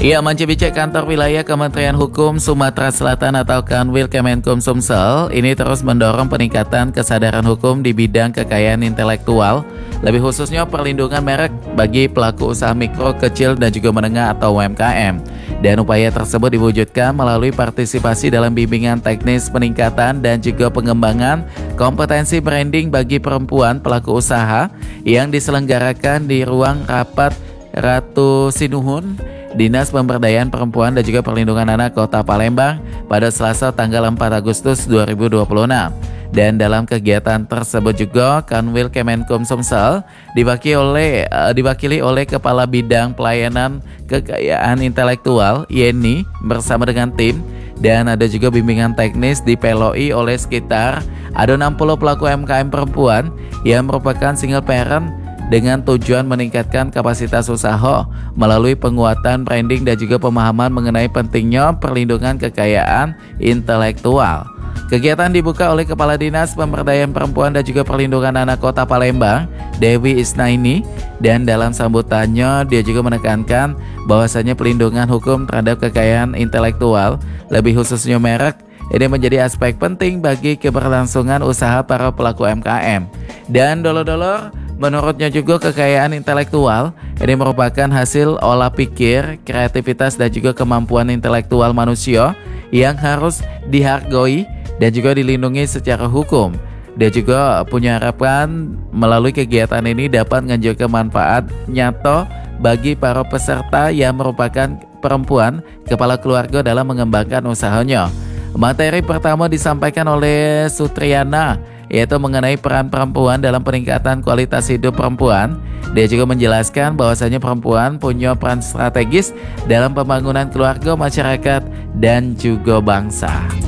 Ia Mancibicek Kantor Wilayah Kementerian Hukum Sumatera Selatan atau Kanwil Kemenkum Sumsel ini terus mendorong peningkatan kesadaran hukum di bidang kekayaan intelektual, lebih khususnya perlindungan merek bagi pelaku usaha mikro, kecil, dan juga menengah atau UMKM. Dan upaya tersebut diwujudkan melalui partisipasi dalam bimbingan teknis peningkatan dan juga pengembangan kompetensi branding bagi perempuan pelaku usaha yang diselenggarakan di ruang rapat Ratu Sinuhun, Dinas Pemberdayaan Perempuan dan juga Perlindungan Anak Kota Palembang pada Selasa tanggal 4 Agustus 2026. Dan dalam kegiatan tersebut juga Kanwil Kemenkum Sumsel diwakili oleh Kepala Bidang Pelayanan Kekayaan Intelektual Yeni bersama dengan tim, dan ada juga bimbingan teknis dipeloi oleh sekitar ada 60 pelaku UMKM perempuan yang merupakan single parent dengan tujuan meningkatkan kapasitas usaha melalui penguatan branding dan juga pemahaman mengenai pentingnya perlindungan kekayaan intelektual. Kegiatan dibuka oleh Kepala Dinas Pemberdayaan Perempuan dan juga Perlindungan Anak Kota Palembang, Dewi Isnaini, dan dalam sambutannya dia juga menekankan bahwasanya pelindungan hukum terhadap kekayaan intelektual, lebih khususnya merek, ini menjadi aspek penting bagi keberlangsungan usaha para pelaku UMKM. Dan dolor-dolor, menurutnya juga kekayaan intelektual ini merupakan hasil olah pikir, kreativitas dan juga kemampuan intelektual manusia yang harus dihargai dan juga dilindungi secara hukum. Dia juga punya harapan melalui kegiatan ini dapat menganjurkan manfaat nyata bagi para peserta yang merupakan perempuan kepala keluarga dalam mengembangkan usahanya. Materi pertama disampaikan oleh Sutriana, yaitu mengenai peran perempuan dalam peningkatan kualitas hidup perempuan. Dia juga menjelaskan bahwasanya perempuan punya peran strategis dalam pembangunan keluarga, masyarakat, dan juga bangsa.